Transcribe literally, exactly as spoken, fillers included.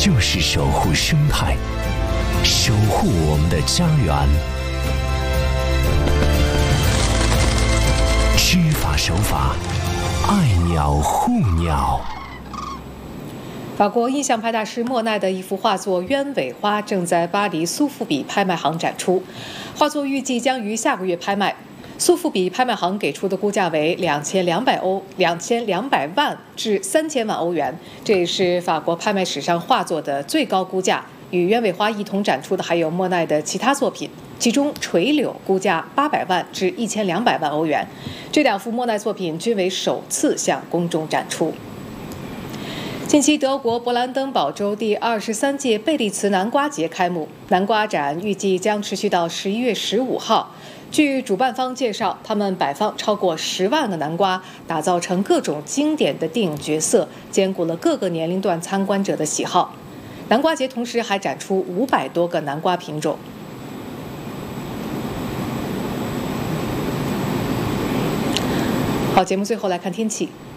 就是守护生态，守护我们的家园。知法守法，爱鸟护鸟。 法国印象派大师莫奈的一幅画作《鸢尾花》正在巴黎苏富比拍卖行展出，画作预计将于下个月拍卖。苏富比拍卖行给出的估价为两千两百欧、两千两百万至三千万欧元，这也是法国拍卖史上画作的最高估价。与鸢尾花一同展出的还有莫奈的其他作品，其中垂柳估价八百万至一千两百万欧元。这两幅莫奈作品均为首次向公众展出。近期，德国勃兰登堡州第二十三届贝利茨南瓜节开幕，南瓜展预计将持续到十一月十五号。据主办方介绍，他们摆放超过十万个南瓜，打造成各种经典的电影角色，兼顾了各个年龄段参观者的喜好。南瓜节同时还展出五百多个南瓜品种。好，节目最后来看天气。